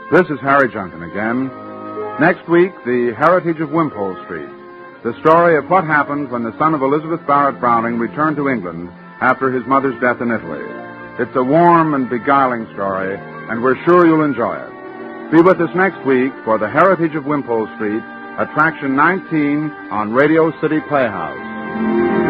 This is Harry Junkin again. Next week, the Heritage of Wimpole Street. The story of what happened when the son of Elizabeth Barrett Browning returned to England after his mother's death in Italy. It's a warm and beguiling story, and we're sure you'll enjoy it. Be with us next week for the Heritage of Wimpole Street, Attraction 19 on Radio City Playhouse.